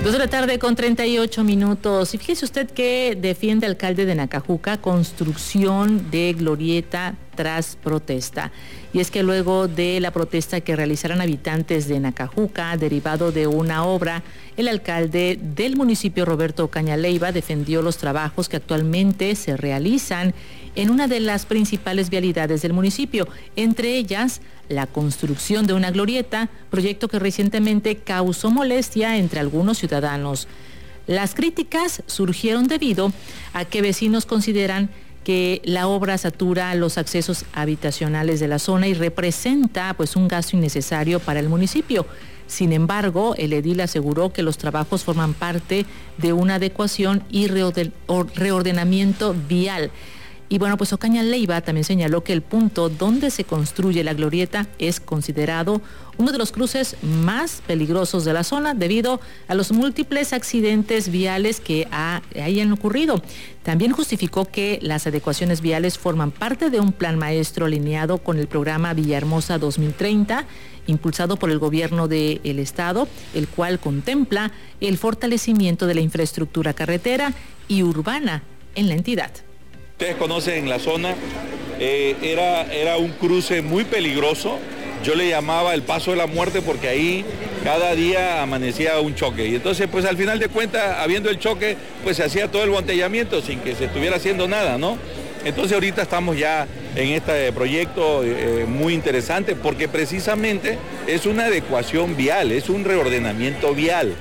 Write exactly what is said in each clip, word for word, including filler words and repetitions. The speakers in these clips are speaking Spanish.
Dos de la tarde con treinta y ocho minutos. Y fíjese usted que defiende alcalde de Nacajuca construcción de glorieta tras protesta. Y es que luego de la protesta que realizaron habitantes de Nacajuca, derivado de una obra, el alcalde del municipio, Roberto Ocaña Leiva, defendió los trabajos que actualmente se realizan en una de las principales vialidades del municipio, entre ellas la construcción de una glorieta, proyecto que recientemente causó molestia entre algunos ciudadanos. Las críticas surgieron debido a que vecinos consideran que la obra satura los accesos habitacionales de la zona y representa pues un gasto innecesario para el municipio. Sin embargo, el edil aseguró que los trabajos forman parte de una adecuación y reordenamiento vial. Y bueno, pues Ocaña Leiva también señaló que el punto donde se construye la glorieta es considerado uno de los cruces más peligrosos de la zona debido a los múltiples accidentes viales que ha, hayan ocurrido. También justificó que las adecuaciones viales forman parte de un plan maestro alineado con el programa Villahermosa dos mil treinta, impulsado por el gobierno del estado, el cual contempla el fortalecimiento de la infraestructura carretera y urbana en la entidad. Ustedes conocen la zona, eh, era, era un cruce muy peligroso. Yo le llamaba el paso de la muerte porque ahí cada día amanecía un choque. Y entonces, pues al final de cuentas, habiendo el choque, pues se hacía todo el embotellamiento sin que se estuviera haciendo nada, ¿no? Entonces ahorita estamos ya en este proyecto eh, muy interesante porque precisamente es una adecuación vial, es un reordenamiento vial.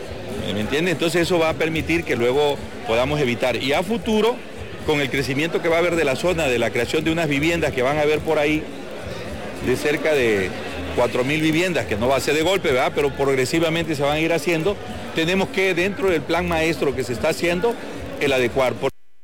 ¿Me entiende? Entonces eso va a permitir que luego podamos evitar. Y a futuro, con el crecimiento que va a haber de la zona, de la creación de unas viviendas que van a haber por ahí, de cerca de cuatro mil viviendas, que no va a ser de golpe, ¿verdad? Pero progresivamente se van a ir haciendo, tenemos que, dentro del plan maestro que se está haciendo, el adecuar.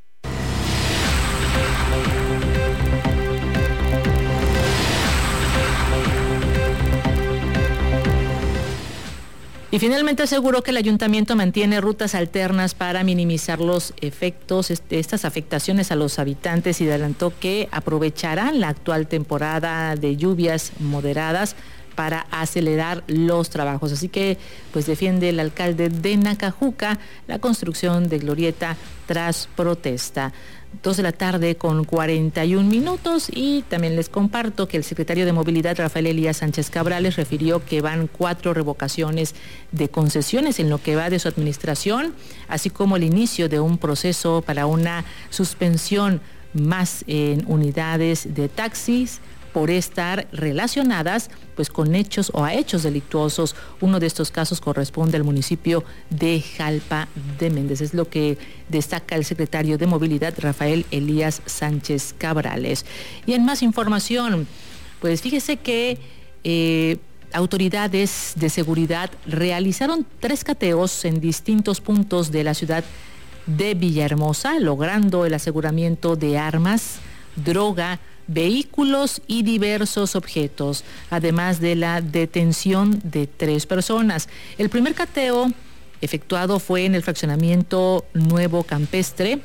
Y finalmente aseguró que el ayuntamiento mantiene rutas alternas para minimizar los efectos, estas afectaciones a los habitantes, y adelantó que aprovecharán la actual temporada de lluvias moderadas para acelerar los trabajos. Así que pues defiende el alcalde de Nacajuca la construcción de glorieta tras protesta. Dos de la tarde con cuarenta y un minutos, y también les comparto que el secretario de Movilidad, Rafael Elías Sánchez Cabrales, refirió que van cuatro revocaciones de concesiones en lo que va de su administración, así como el inicio de un proceso para una suspensión más en unidades de taxis por estar relacionadas pues con hechos o a hechos delictuosos. Uno de estos casos corresponde al municipio de Jalpa de Méndez. Es lo que destaca el secretario de Movilidad, Rafael Elías Sánchez Cabrales. Y en más información, pues fíjese que eh, autoridades de seguridad realizaron tres cateos en distintos puntos de la ciudad de Villahermosa, logrando el aseguramiento de armas, droga, vehículos y diversos objetos, además de la detención de tres personas. El primer cateo efectuado fue en el fraccionamiento Nuevo Campestre,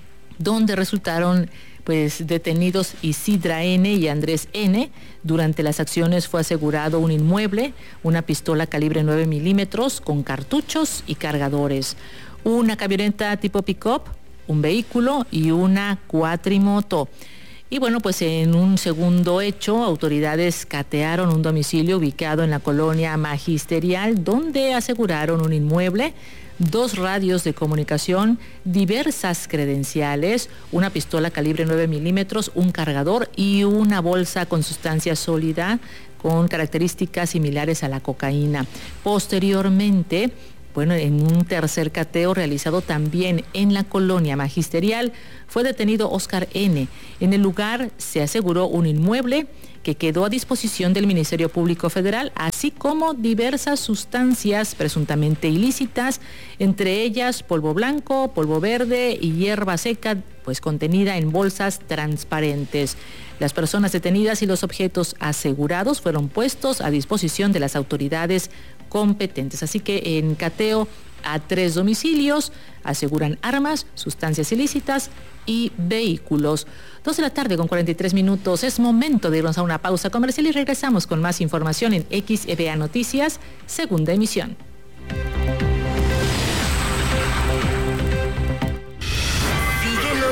donde resultaron pues detenidos Isidra N. y Andrés N. Durante las acciones fue asegurado un inmueble, una pistola calibre nueve milímetros con cartuchos y cargadores, una camioneta tipo pick-up, un vehículo y una cuatrimoto. Y bueno, pues en un segundo hecho, autoridades catearon un domicilio ubicado en la colonia Magisterial, donde aseguraron un inmueble, dos radios de comunicación, diversas credenciales, una pistola calibre nueve milímetros, un cargador y una bolsa con sustancia sólida con características similares a la cocaína. Posteriormente, bueno, en un tercer cateo realizado también en la colonia Magisterial, fue detenido Oscar N. En el lugar se aseguró un inmueble que quedó a disposición del Ministerio Público Federal, así como diversas sustancias presuntamente ilícitas, entre ellas polvo blanco, polvo verde y hierba seca, pues contenida en bolsas transparentes. Las personas detenidas y los objetos asegurados fueron puestos a disposición de las autoridades competentes. Así que en cateo a tres domicilios aseguran armas, sustancias ilícitas y vehículos. Dos de la tarde con cuarenta y tres minutos. Es momento de irnos a una pausa comercial y regresamos con más información en X E V A Noticias, segunda emisión.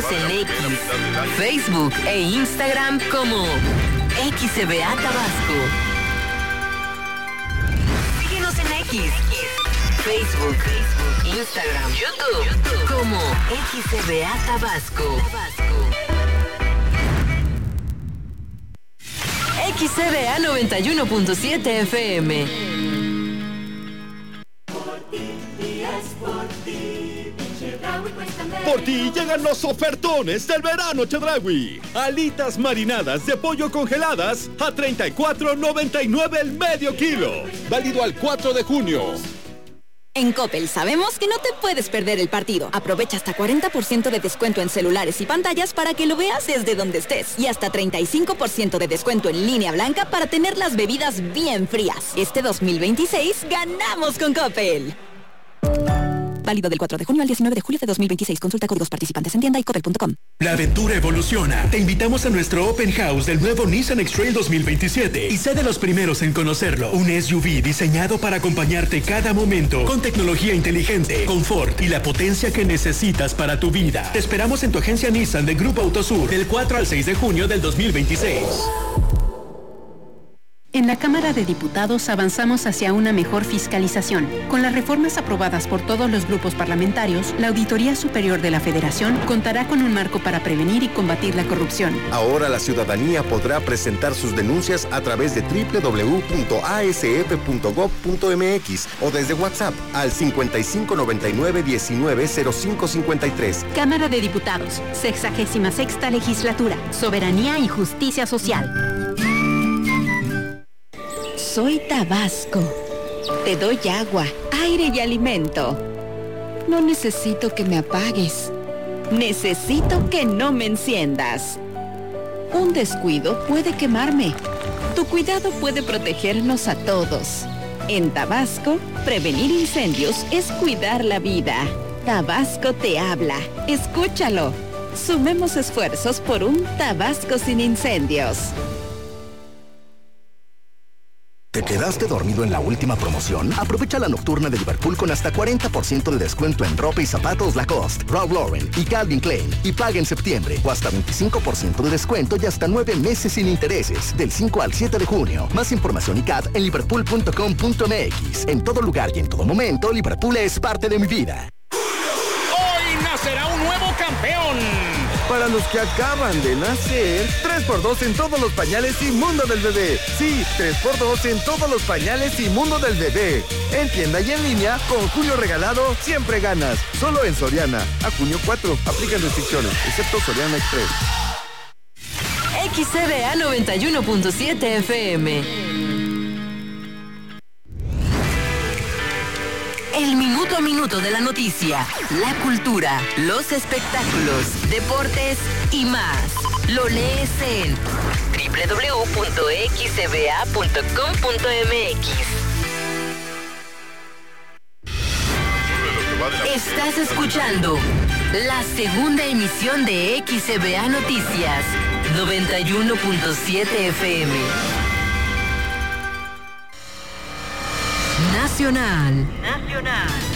en X, Facebook e Instagram como X C B A Tabasco. Síguenos en X, Facebook, Instagram, YouTube como X C B A Tabasco. X C B A noventa y uno punto siete F M. Por ti llegan los ofertones del verano Chedraui. Alitas marinadas de pollo congeladas a treinta y cuatro noventa y nueve el medio kilo. Válido al cuatro de junio. En Coppel sabemos que no te puedes perder el partido. Aprovecha hasta cuarenta por ciento de descuento en celulares y pantallas para que lo veas desde donde estés. Y hasta treinta y cinco por ciento de descuento en línea blanca para tener las bebidas bien frías. Este dos mil veintiséis ganamos con Coppel. Válido del cuatro de junio al diecinueve de julio de dos mil veintiséis. Consulta códigos participantes en tienda y coppel punto com. La aventura evoluciona. Te invitamos a nuestro Open House del nuevo Nissan X-Trail dos mil veintisiete y sé de los primeros en conocerlo. Un S U V diseñado para acompañarte cada momento con tecnología inteligente, confort y la potencia que necesitas para tu vida. Te esperamos en tu agencia Nissan de Grupo Autosur del cuatro al seis de junio del dos mil veintiséis. En la Cámara de Diputados avanzamos hacia una mejor fiscalización. Con las reformas aprobadas por todos los grupos parlamentarios, la Auditoría Superior de la Federación contará con un marco para prevenir y combatir la corrupción. Ahora la ciudadanía podrá presentar sus denuncias a través de doble u doble u doble u punto a s f punto gob punto m x o desde WhatsApp al cincuenta y cinco noventa y nueve diecinueve cero cinco cincuenta y tres. Cámara de Diputados, sexagésima sexta legislatura, soberanía y justicia social. Soy Tabasco. Te doy agua, aire y alimento. No necesito que me apagues. Necesito que no me enciendas. Un descuido puede quemarme. Tu cuidado puede protegernos a todos. En Tabasco, prevenir incendios es cuidar la vida. Tabasco te habla. Escúchalo. Sumemos esfuerzos por un Tabasco sin incendios. ¿Te quedaste dormido en la última promoción? Aprovecha la nocturna de Liverpool con hasta cuarenta por ciento de descuento en ropa y zapatos Lacoste, Ralph Lauren y Calvin Klein. Y paga en septiembre. O hasta veinticinco por ciento de descuento y hasta nueve meses sin intereses. Del cinco al siete de junio. Más información y C A D en liverpool punto com punto m x. En todo lugar y en todo momento, Liverpool es parte de mi vida. Hoy nacerá un nuevo campeón. Para los que acaban de nacer, tres por dos en todos los pañales y mundo del bebé. Sí, tres por dos en todos los pañales y mundo del bebé. En tienda y en línea, con Julio Regalado, siempre ganas. Solo en Soriana. A junio cuatro. Aplican restricciones, excepto Soriana Express. X C B A noventa y uno punto siete F M. El minuto a minuto de la noticia, la cultura, los espectáculos, deportes y más. Lo lees en doble u doble u doble u punto x c b a punto com punto m x. Estás escuchando la segunda emisión de X C B A Noticias, noventa y uno punto siete F M. Nacional. Nacional.